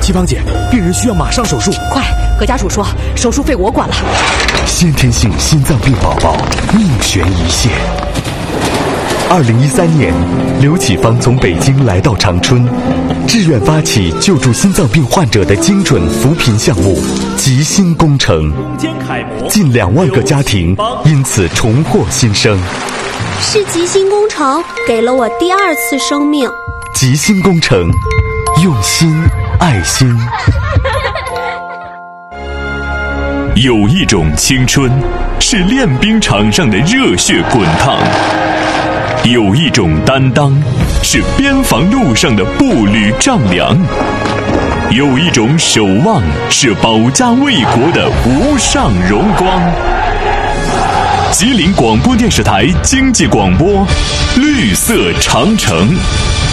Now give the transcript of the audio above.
七芳姐，病人需要马上手术， 快！何家属说手术费我管了。 先天性心脏病宝宝命悬一线。2013年，刘启芳从北京来到长春，志愿发起救助心脏病患者的精准扶贫项目“吉心工程”，近2万个家庭因此重获新生。 是吉心工程给了我第2次生命。 吉心工程，用心爱心。 有一种青春，是练兵场上的热血滚烫；有一种担当，是边防路上的步履丈量；有一种守望，是保家卫国的无上荣光。吉林广播电视台经济广播，绿色长城。